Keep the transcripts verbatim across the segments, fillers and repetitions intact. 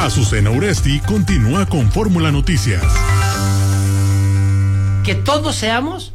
Azucena Uresti continúa con Fórmula Noticias. Que todos seamos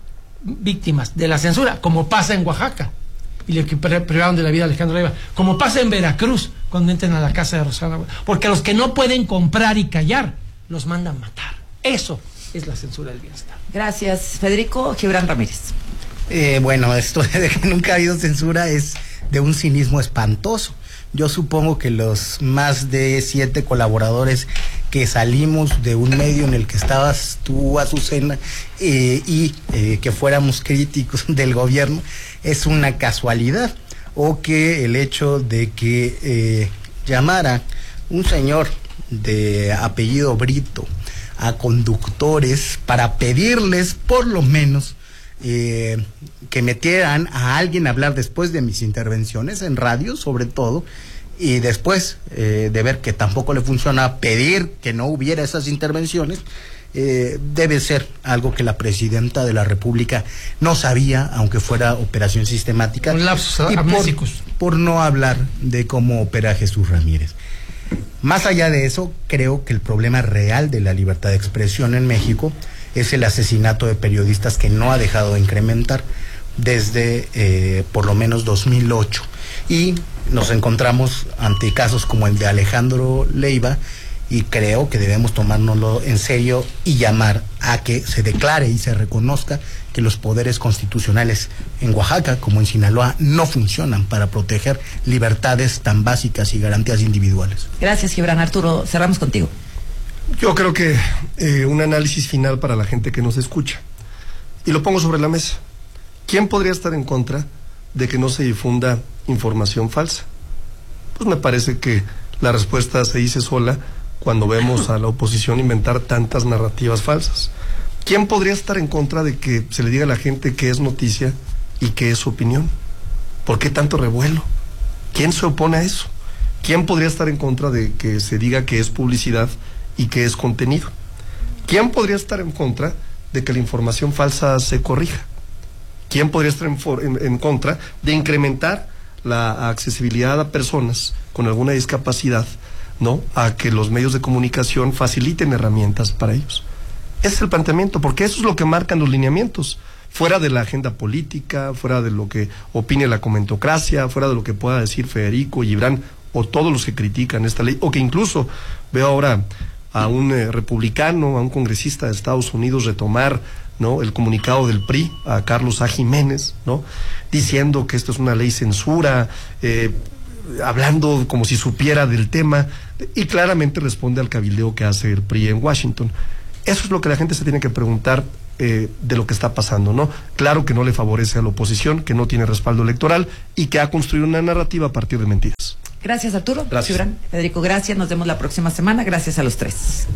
víctimas de la censura, como pasa en Oaxaca, y le privaron de la vida a Alejandro Leiva, como pasa en Veracruz, cuando entran a la casa de Rosana, porque a los que no pueden comprar y callar, los mandan matar. Eso es la censura del bienestar. Gracias, Federico. Gibran Ramírez. Eh, bueno, esto de que nunca ha habido censura es de un cinismo espantoso. Yo supongo que los más de siete colaboradores que salimos de un medio en el que estabas tú, Azucena, eh, y eh, que fuéramos críticos del gobierno, es una casualidad, o que el hecho de que eh, llamara un señor de apellido Brito a conductores para pedirles por lo menos eh, que metieran a alguien a hablar después de mis intervenciones en radio, sobre todo, y después eh, de ver que tampoco le funciona pedir que no hubiera esas intervenciones, eh, debe ser algo que la presidenta de la República no sabía, aunque fuera operación sistemática. Un lapsus y amnésicos. por, por no hablar de cómo opera Jesús Ramírez. Más allá de eso, creo que el problema real de la libertad de expresión en México es el asesinato de periodistas, que no ha dejado de incrementar desde eh, por lo menos dos mil ocho. Y nos encontramos ante casos como el de Alejandro Leiva, y creo que debemos tomárnoslo en serio y llamar a que se declare y se reconozca que los poderes constitucionales en Oaxaca, como en Sinaloa, no funcionan para proteger libertades tan básicas y garantías individuales. Gracias, Gibran. Arturo, cerramos contigo. Yo creo que eh, un análisis final para la gente que nos escucha, y lo pongo sobre la mesa. ¿Quién podría estar en contra de que no se difunda información falsa? Pues me parece que la respuesta se dice sola cuando vemos a la oposición inventar tantas narrativas falsas. ¿Quién podría estar en contra de que se le diga a la gente que es noticia y que es opinión? ¿Por qué tanto revuelo? ¿Quién se opone a eso? ¿Quién podría estar en contra de que se diga que es publicidad y que es contenido? ¿Quién podría estar en contra de que la información falsa se corrija? ¿Quién podría estar en, en, en contra de incrementar la accesibilidad a personas con alguna discapacidad, ¿no?, a que los medios de comunicación faciliten herramientas para ellos? Ese es el planteamiento, porque eso es lo que marcan los lineamientos, fuera de la agenda política, fuera de lo que opine la comentocracia, fuera de lo que pueda decir Federico, Gibran o todos los que critican esta ley, o que incluso veo ahora a un eh, republicano, a un congresista de Estados Unidos retomar, ¿no?, el comunicado del P R I, a Carlos A. Jiménez, ¿no?, diciendo que esto es una ley censura, eh, hablando como si supiera del tema, y claramente responde al cabildeo que hace el P R I en Washington. Eso es lo que la gente se tiene que preguntar eh, de lo que está pasando, ¿no? Claro que no le favorece a la oposición, que no tiene respaldo electoral y que ha construido una narrativa a partir de mentiras. Gracias, Arturo. Gracias. Gibran, Federico, gracias. Nos vemos la próxima semana. Gracias a los tres.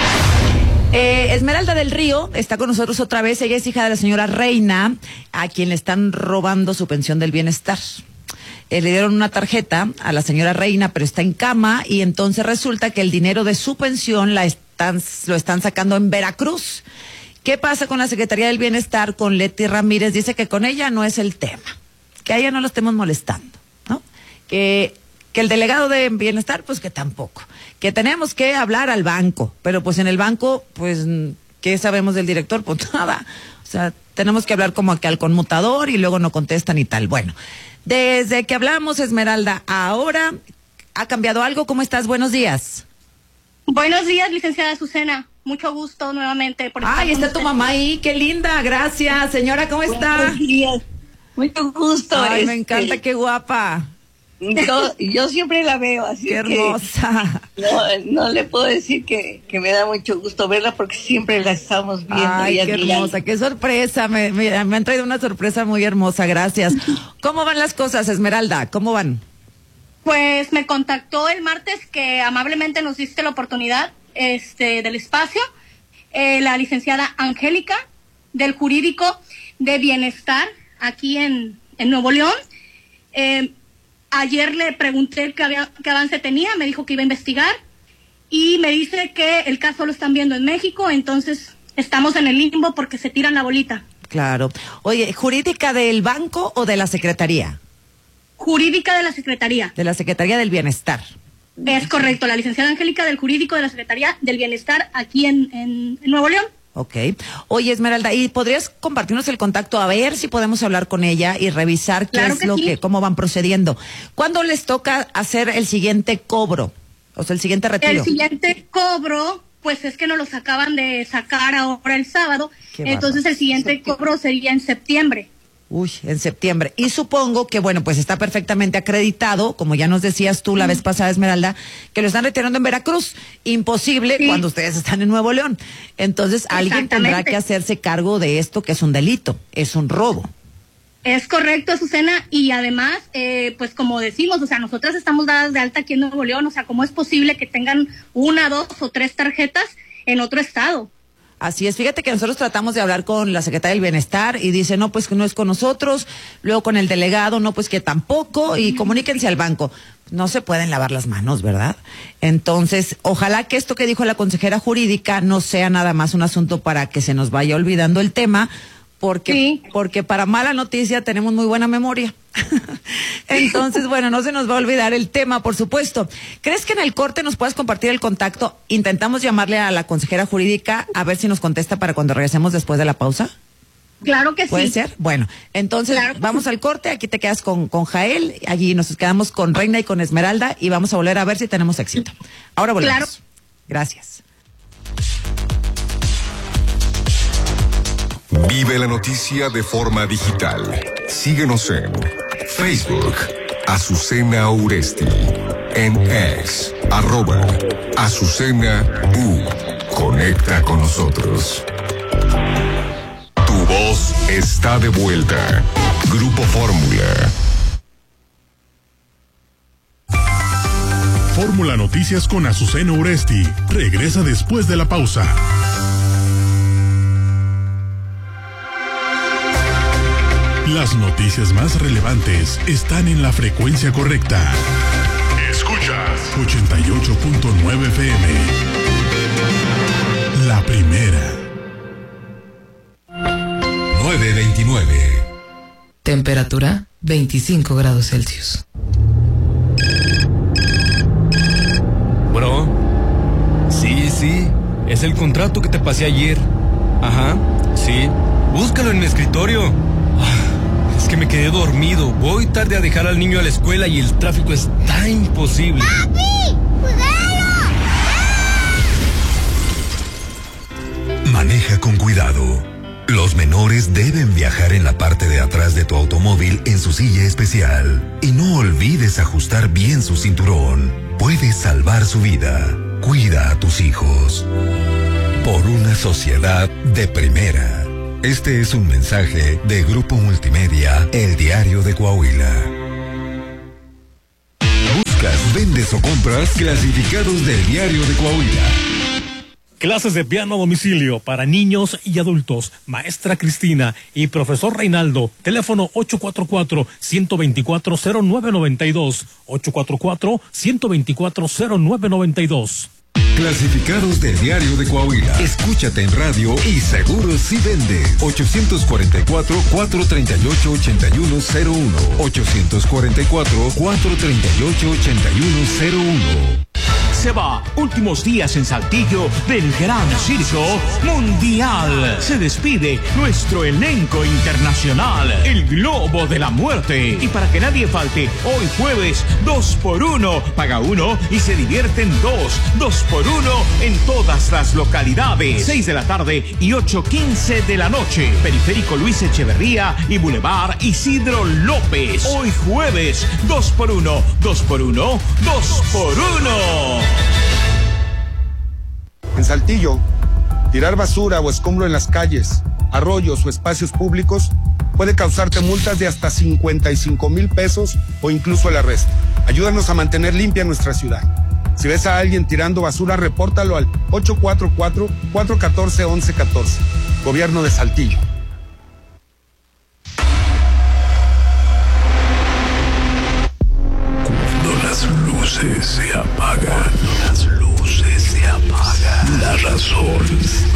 Eh, Esmeralda del Río está con nosotros otra vez. Ella es hija de la señora Reina, a quien le están robando su pensión del bienestar. Eh, le dieron una tarjeta a la señora Reina, pero está en cama, y entonces resulta que el dinero de su pensión la están, lo están sacando en Veracruz. ¿Qué pasa con la Secretaría del Bienestar, con Leti Ramírez? Dice que con ella no es el tema, que a ella no lo estemos molestando, ¿no? Que, que el delegado de Bienestar, pues que tampoco. Que tenemos que hablar al banco, pero pues en el banco, pues, ¿qué sabemos del director? Pues nada. O sea, tenemos que hablar como que al conmutador y luego no contestan y tal. Bueno, desde que hablamos, Esmeralda, ahora ha cambiado algo. ¿Cómo estás? Buenos días. Buenos días, licenciada Azucena. Mucho gusto nuevamente por estar. Ay, está tu mamá ahí, qué linda, gracias. Señora, ¿cómo está? Buenos días. Mucho gusto. Ay, este, me encanta, qué guapa. Yo, yo siempre la veo, así Qué hermosa. que no, no le puedo decir que, que me da mucho gusto verla porque siempre la estamos viendo. Ay, y qué admirando. hermosa, qué sorpresa, me, me, me han traído una sorpresa muy hermosa, gracias. ¿Cómo van las cosas, Esmeralda? ¿Cómo van? Pues me contactó el martes, que amablemente nos diste la oportunidad este del espacio, eh, la licenciada Angélica, del Jurídico de Bienestar, aquí en, en Nuevo León. Eh, ayer le pregunté qué, había, qué avance tenía, me dijo que iba a investigar, y me dice que el caso lo están viendo en México, entonces estamos en el limbo porque se tiran la bolita. Claro. Oye, ¿jurídica del banco o de la Secretaría? Jurídica de la Secretaría. De la Secretaría del Bienestar. Es correcto, la licenciada Angélica del Jurídico de la Secretaría del Bienestar aquí en, en, en Nuevo León. Ok. Oye, Esmeralda, ¿y podrías compartirnos el contacto a ver si podemos hablar con ella y revisar qué Claro es que lo sí. que, cómo van procediendo? ¿Cuándo les toca hacer el siguiente cobro? O sea, el siguiente retiro. El siguiente cobro, pues es que nos los acaban de sacar ahora el sábado, Qué entonces bárbaro. el siguiente cobro sería en septiembre. Uy, en septiembre. Y supongo que, bueno, pues está perfectamente acreditado, como ya nos decías tú la vez pasada, Esmeralda, que lo están retirando en Veracruz. Imposible Sí. cuando ustedes están en Nuevo León. Entonces, alguien tendrá Exactamente. que hacerse cargo de esto, que es un delito, es un robo. Es correcto, Azucena, y además, eh, pues como decimos, o sea, nosotras estamos dadas de alta aquí en Nuevo León, o sea, ¿cómo es posible que tengan una, dos o tres tarjetas en otro estado? Así es, fíjate que nosotros tratamos de hablar con la secretaria del Bienestar y dice, no, pues que no es con nosotros, luego con el delegado, no, pues que tampoco, y comuníquense al banco. No se pueden lavar las manos, ¿verdad? Entonces, ojalá que esto que dijo la consejera jurídica no sea nada más un asunto para que se nos vaya olvidando el tema, porque, Sí. porque para mala noticia tenemos muy buena memoria. Entonces, bueno, no se nos va a olvidar el tema, por supuesto. ¿Crees que en el corte nos puedas compartir el contacto? Intentamos llamarle a la consejera jurídica a ver si nos contesta para cuando regresemos después de la pausa. Claro que ¿Puede sí. ser? Bueno, entonces Claro que vamos sí. al corte, aquí te quedas con, con Jael, allí nos quedamos con Reina y con Esmeralda y vamos a volver a ver si tenemos éxito. Ahora volvemos. Claro. Gracias. Vive la noticia de forma digital. Síguenos en Facebook, Azucena Uresti. En X, arroba Azucena U. Conecta con nosotros. Tu voz está de vuelta. Grupo Fórmula. Fórmula Noticias con Azucena Uresti regresa después de la pausa. Las noticias más relevantes están en la frecuencia correcta. Escuchas ochenta y ocho punto nueve F M. La primera. nueve veintinueve. Temperatura veinticinco grados Celsius. Bro, sí, sí, es el contrato que te pasé ayer. Ajá, sí, búscalo en mi escritorio. Ah, es que me quedé dormido, voy tarde a dejar al niño a la escuela y el tráfico está imposible. ¡Papi! ¡Cuidado! Maneja con cuidado. Los menores deben viajar en la parte de atrás de tu automóvil en su silla especial. Y no olvides ajustar bien su cinturón. Puedes salvar su vida. Cuida a tus hijos. Por una sociedad de primera. Este es un mensaje de Grupo Multimedia, El Diario de Coahuila. Buscas, vendes o compras clasificados del Diario de Coahuila. Clases de piano a domicilio para niños y adultos. Maestra Cristina y profesor Reinaldo. Teléfono ocho cuatro cuatro, uno dos cuatro, cero nueve nueve dos. ocho cuatro cuatro, uno dos cuatro, cero nueve nueve dos. Clasificados del Diario de Coahuila. Escúchate en radio y seguro si vende. ochocientos cuarenta y cuatro, cuatrocientos treinta y ocho, ochenta y uno cero uno. ochocientos cuarenta y cuatro, cuatrocientos treinta y ocho, ochenta y uno cero uno. Se va, últimos días en Saltillo del Gran Circo Mundial. Se despide nuestro elenco internacional, el Globo de la Muerte. Y para que nadie falte, hoy jueves, dos por uno. Paga uno y se divierten dos. Dos por uno en todas las localidades. Seis de la tarde y ocho quince de la noche. Periférico Luis Echeverría y Boulevard Isidro López. Hoy jueves, dos por uno. Dos por uno. Dos por uno. En Saltillo, tirar basura o escombro en las calles, arroyos o espacios públicos puede causarte multas de hasta cincuenta y cinco mil pesos o incluso el arresto. Ayúdanos a mantener limpia nuestra ciudad. Si ves a alguien tirando basura, repórtalo al ocho cuatro cuatro, cuatro uno cuatro, once catorce. Gobierno de Saltillo. Cuando las luces se apagan, las luces se apagan, la razón